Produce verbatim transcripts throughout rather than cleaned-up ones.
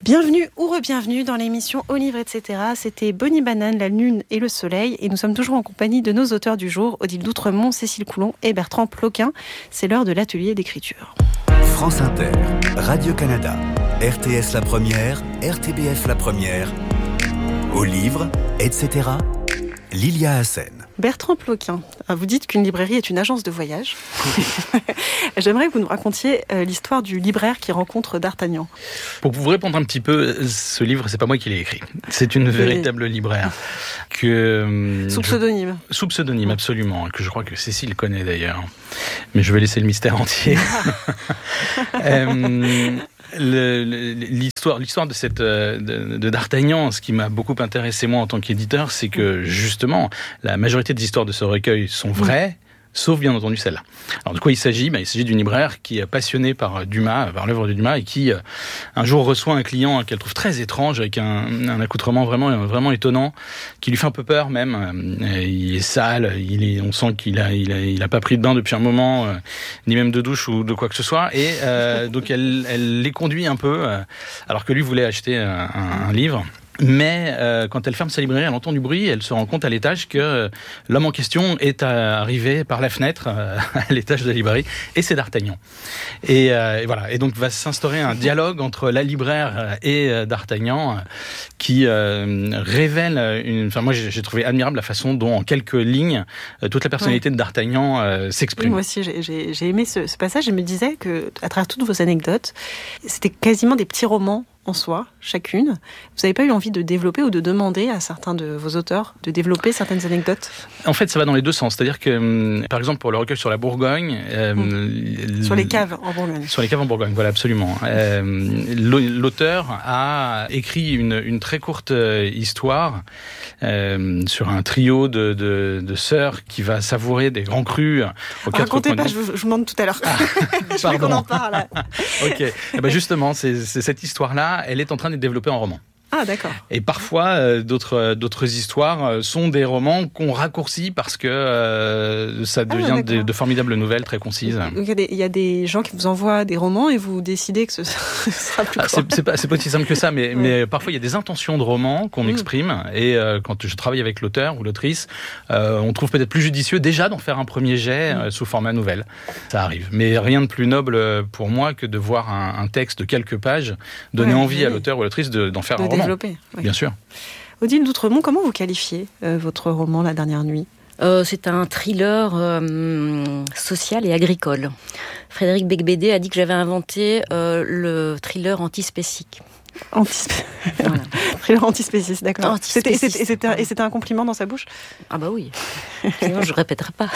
Bienvenue ou re-bienvenue dans l'émission Au livre, et cetera. C'était Bonnie Banane, la lune et le soleil. Et nous sommes toujours en compagnie de nos auteurs du jour, Odile d'Outremont, Cécile Coulon et Bertrand Ploquin. C'est l'heure de l'atelier d'écriture. France Inter, Radio-Canada, R T S La Première, R T B F La Première, Au livre, et cetera. Lilia Hassen. Bertrand Ploquin, vous dites qu'une librairie est une agence de voyage. J'aimerais que vous nous racontiez euh, l'histoire du libraire qui rencontre D'Artagnan. Pour vous répondre un petit peu, ce livre, c'est pas moi qui l'ai écrit. C'est une véritable libraire. Que, sous pseudonyme. Je, sous pseudonyme, absolument. Que je crois que Cécile connaît d'ailleurs. Mais je vais laisser le mystère entier. euh, Le, le, l'histoire, l'histoire de, cette, de, de D'Artagnan, ce qui m'a beaucoup intéressé moi en tant qu'éditeur, c'est que justement, la majorité des histoires de ce recueil sont vraies, mmh. sauf bien entendu celle-là. Alors de quoi il s'agit ? Ben, il s'agit d'une libraire qui est passionnée par Dumas, par l'œuvre de Dumas, et qui euh, un jour reçoit un client qu'elle trouve très étrange, avec un, un accoutrement vraiment, vraiment étonnant, qui lui fait un peu peur même. Euh, il est sale, il est, on sent qu'il a, il a, il a pas pris de bain depuis un moment, euh, ni même de douche ou de quoi que ce soit. Et euh, donc elle, elle les conduit un peu, euh, alors que lui voulait acheter un, un, un livre. Mais euh, quand elle ferme sa librairie, elle entend du bruit, elle se rend compte à l'étage que euh, l'homme en question est arrivé par la fenêtre euh, à l'étage de la librairie, et c'est D'Artagnan. Et, euh, et voilà. Et donc va s'instaurer un dialogue entre la libraire et euh, D'Artagnan euh, qui euh, révèle une. Enfin, moi j'ai, j'ai trouvé admirable la façon dont en quelques lignes euh, toute la personnalité ouais. de D'Artagnan euh, s'exprime. Oui, moi aussi j'ai, j'ai, j'ai aimé ce, ce passage. Je me disais que à travers toutes vos anecdotes, c'était quasiment des petits romans en soi, chacune. Vous n'avez pas eu envie de développer ou de demander à certains de vos auteurs de développer certaines anecdotes ? En fait, ça va dans les deux sens. C'est-à-dire que, par exemple, pour le recueil sur la Bourgogne... Euh, mmh. Sur les caves en Bourgogne. Sur les caves en Bourgogne, voilà, absolument. Euh, l'auteur a écrit une, une très courte histoire euh, sur un trio de, de, de sœurs qui va savourer des grands crus. Aux quatre Racontez coins pas, de... je vous, je vous demande tout à l'heure. Ah, je veux qu'on en parle. Ok. Et ben justement, c'est, c'est cette histoire-là, elle est en train de développer en roman. Ah, d'accord. Et parfois, euh, d'autres, euh, d'autres histoires euh, sont des romans qu'on raccourcit parce que euh, ça devient ah, de, de formidables nouvelles très concises. Il y, a des, il y a des gens qui vous envoient des romans et vous décidez que ce sera plus court. Ah, c'est, c'est, pas, c'est pas aussi simple que ça, mais, ouais. mais parfois il y a des intentions de romans qu'on mmh. exprime. Et euh, quand je travaille avec l'auteur ou l'autrice, euh, on trouve peut-être plus judicieux déjà d'en faire un premier jet mmh. euh, sous format nouvelle. Ça arrive. Mais rien de plus noble pour moi que de voir un, un texte de quelques pages donner ouais, envie oui. à l'auteur ou à l'autrice de, d'en faire de un roman. Développer, oui. Bien sûr. Odile d'Outremont, comment vous qualifiez euh, votre roman La Dernière Nuit ? euh, C'est un thriller euh, social et agricole. Frédéric Beigbeder a dit que j'avais inventé euh, le thriller antispécique. Antispé... voilà. Thriller antispéciste, d'accord. Antispéciste. C'était, c'était, c'était un, et c'était un compliment dans sa bouche ? Ah bah oui. Sinon je ne répéterai pas.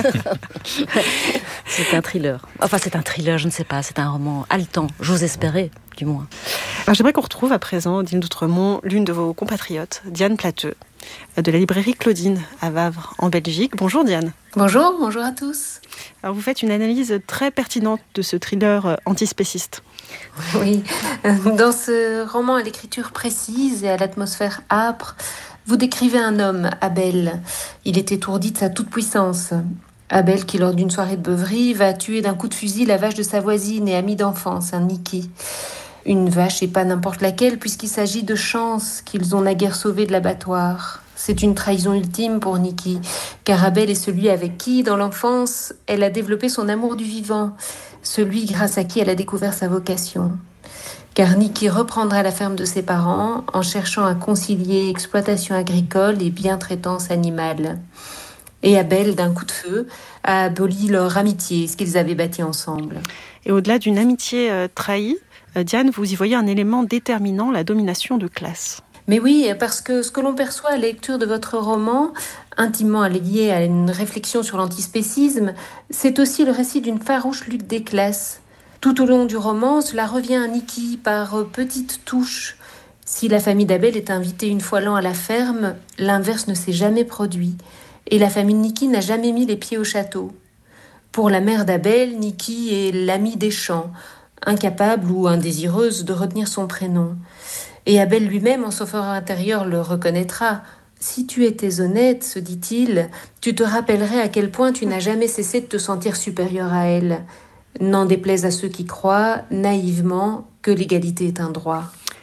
C'est un thriller. Enfin c'est un thriller, je ne sais pas. C'est un roman haletant, j'ose espérer, du moins. Alors, j'aimerais qu'on retrouve à présent, Odile d'Outremont, l'une de vos compatriotes, Diane Plateux, de la librairie Claudine à Wavre, en Belgique. Bonjour Diane. Bonjour, bonjour à tous. Alors, vous faites une analyse très pertinente de ce thriller antispéciste. Oui, dans ce roman à l'écriture précise et à l'atmosphère âpre, vous décrivez un homme, Abel. Il est étourdi de sa toute-puissance. Abel qui, lors d'une soirée de beuverie, va tuer d'un coup de fusil la vache de sa voisine et amie d'enfance, un Niki. Une vache et pas n'importe laquelle, puisqu'il s'agit de Chance, qu'ils ont naguère sauvée de l'abattoir. C'est une trahison ultime pour Niki, car Abel est celui avec qui, dans l'enfance, elle a développé son amour du vivant, celui grâce à qui elle a découvert sa vocation. Car Niki reprendra la ferme de ses parents en cherchant à concilier exploitation agricole et bientraitance animale. Et Abel, d'un coup de feu, a aboli leur amitié, ce qu'ils avaient bâti ensemble. Et au-delà d'une amitié euh, trahie, euh, Diane, vous y voyez un élément déterminant, la domination de classe. Mais oui, parce que ce que l'on perçoit à la lecture de votre roman, intimement lié à une réflexion sur l'antispécisme, c'est aussi le récit d'une farouche lutte des classes. Tout au long du roman, cela revient à Niki par petites touches. Si la famille d'Abel est invitée une fois l'an à la ferme, l'inverse ne s'est jamais produit. Et la famille de Niki n'a jamais mis les pieds au château. Pour la mère d'Abel, Niki est l'amie des champs, incapable ou indésireuse de retenir son prénom. Et Abel lui-même, en son fort intérieur, le reconnaîtra. Si tu étais honnête, se dit-il, tu te rappellerais à quel point tu n'as jamais cessé de te sentir supérieur à elle. N'en déplaise à ceux qui croient, naïvement, que l'égalité est un droit.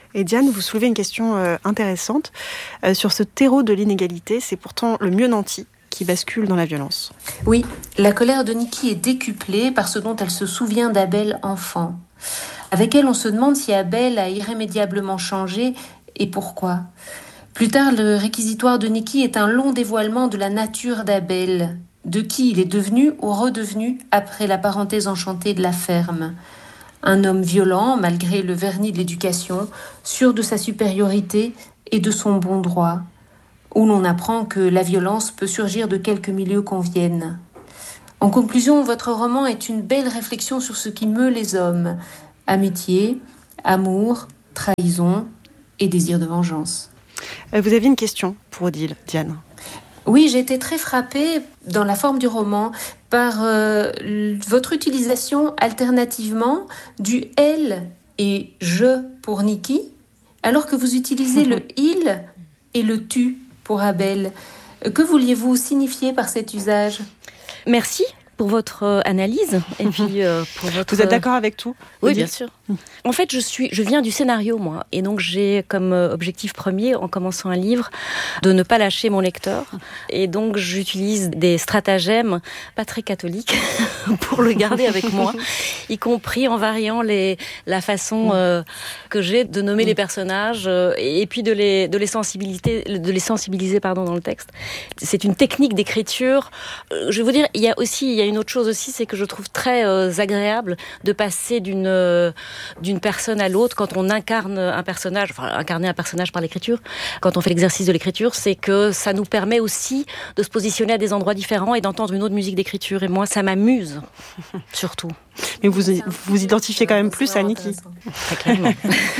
Et Diane, vous soulevez une question euh, intéressante. Euh, sur ce terreau de l'inégalité, c'est pourtant le mieux nanti qui bascule dans la violence. Oui, la colère de Niki est décuplée par ce dont elle se souvient d'Abel enfant. Avec elle, on se demande si Abel a irrémédiablement changé et pourquoi. Plus tard, le réquisitoire de Niki est un long dévoilement de la nature d'Abel, de qui il est devenu ou redevenu après la parenthèse enchantée de la ferme. Un homme violent, malgré le vernis de l'éducation, sûr de sa supériorité et de son bon droit, où l'on apprend que la violence peut surgir de quelque milieu qu'on vienne. En conclusion, votre roman est une belle réflexion sur ce qui meut les hommes. Amitié, amour, trahison et désir de vengeance. Euh, vous aviez une question pour Odile, Diane. Oui, j'ai été très frappée dans la forme du roman par euh, votre utilisation alternativement du « elle » et « je » pour Niki, alors que vous utilisez le « il » et le « tu » pour Abel. Que vouliez-vous signifier par cet usage ? Merci pour votre analyse et puis euh, pour votre... Vous êtes d'accord avec tout ? Oui, bien sûr. En fait, je suis, je viens du scénario, moi, et donc j'ai comme objectif premier, en commençant un livre, de ne pas lâcher mon lecteur, et donc j'utilise des stratagèmes pas très catholiques pour le garder avec moi, y compris en variant les, la façon euh, que j'ai de nommer les personnages euh, et puis de les, de les sensibiliser, de les sensibiliser, pardon, dans le texte. C'est une technique d'écriture. Euh, je vais vous dire, il y a aussi, il y a une autre chose aussi, c'est que je trouve très euh, agréable de passer d'une euh, d'une personne à l'autre quand on incarne un personnage, enfin incarner un personnage par l'écriture, quand on fait l'exercice de l'écriture, c'est que ça nous permet aussi de se positionner à des endroits différents et d'entendre une autre musique d'écriture. Et moi, ça m'amuse, surtout. Mais vous vous identifiez quand même plus à Niki. Très clairement.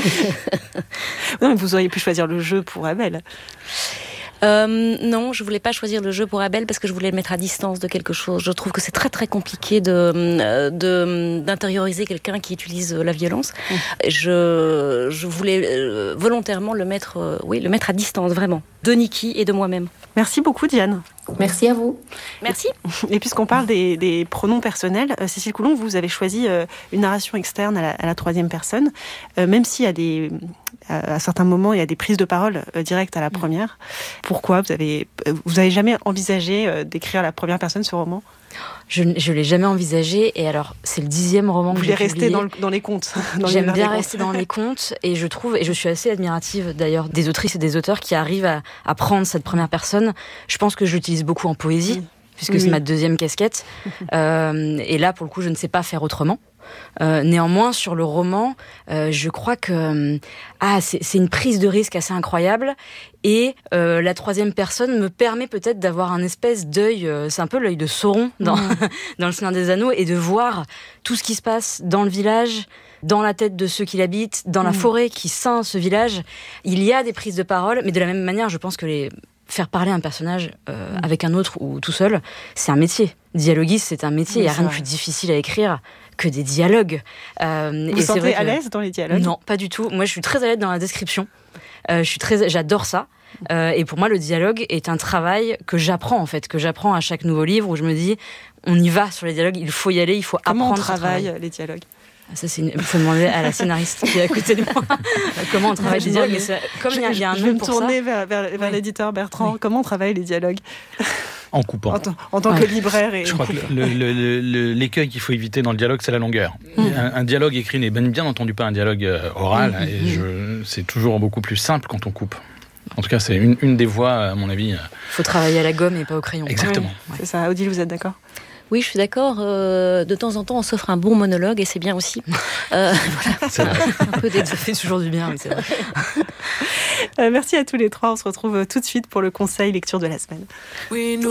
Non, mais vous auriez pu choisir le jeu pour Abel. Euh, non, je voulais pas choisir le jeu pour Abel parce que je voulais le mettre à distance de quelque chose. Je trouve que c'est très très compliqué de, de d'intérioriser quelqu'un qui utilise la violence. Mmh. Je, je voulais volontairement le mettre, euh, oui, le mettre à distance vraiment de Niki et de moi-même. Merci beaucoup, Diane. Merci à vous. Merci. Et puisqu'on parle des, des pronoms personnels, euh, Cécile Coulon, vous avez choisi euh, une narration externe à la, à la troisième personne, euh, même s'il y a des, à, à certains moments, il y a des prises de parole euh, directes à la première. Pourquoi vous avez, vous avez jamais envisagé euh, d'écrire à la première personne ce roman ? Je ne l'ai jamais envisagé, et alors c'est le dixième roman vous que j'ai publié. Vous voulez publié. rester dans, dans les contes. Dans J'aime les bien des rester contes. dans les contes, et je trouve, et je suis assez admirative d'ailleurs des autrices et des auteurs qui arrivent à, à prendre cette première personne. Je pense que je l'utilise beaucoup en poésie, mmh. puisque oui, c'est oui. ma deuxième casquette. euh, et là, pour le coup, je ne sais pas faire autrement. Euh, néanmoins, sur le roman, euh, je crois que ah, c'est, c'est une prise de risque assez incroyable, et euh, la troisième personne me permet peut-être d'avoir un espèce d'œil, euh, c'est un peu l'œil de Sauron dans, mmh. dans Le Seigneur des Anneaux, et de voir tout ce qui se passe dans le village, dans la tête de ceux qui l'habitent, dans mmh. la forêt qui ceint ce village. Il y a des prises de parole, mais de la même manière, je pense que les... faire parler un personnage euh, mmh. avec un autre ou tout seul, c'est un métier. Dialoguiste, c'est un métier. Il oui, n'y a rien vrai. de plus difficile à écrire que des dialogues. Euh, Vous et sentez c'est vrai à que... l'aise dans les dialogues ? Non, pas du tout. Moi, je suis très à l'aise dans la description. Euh, je suis très, j'adore ça. Euh, et pour moi, le dialogue est un travail que j'apprends, en fait, que j'apprends à chaque nouveau livre, où je me dis, on y va sur les dialogues, il faut y aller, il faut Comment apprendre. Comment on travaille les dialogues ? Ça, c'est une... Il faut demander à la scénariste qui est à côté de moi comment on travaille les dialogues. Mais c'est... Comme il y a, il y a un je vais nom me pour tourner ça... vers, vers, vers oui. l'éditeur Bertrand. Oui. Comment on travaille les dialogues ? En coupant. En, t- en tant ouais. que libraire. Et... Je crois que le, le, le, le, l'écueil qu'il faut éviter dans le dialogue, c'est la longueur. Mmh. Un, un dialogue écrit n'est bien entendu pas un dialogue oral. Mmh. Et je, c'est toujours beaucoup plus simple quand on coupe. En tout cas, c'est une, une des voies, à mon avis. Il faut travailler à la gomme et pas au crayon. Exactement. Ouais, c'est ça. Odile, vous êtes d'accord ? Oui, je suis d'accord. Euh, de temps en temps, on s'offre un bon monologue et c'est bien aussi. Euh, voilà. C'est vrai. Un peu ça fait toujours du bien, mais c'est vrai. euh, merci à tous les trois. On se retrouve tout de suite pour le conseil lecture de la semaine. Oui, nous...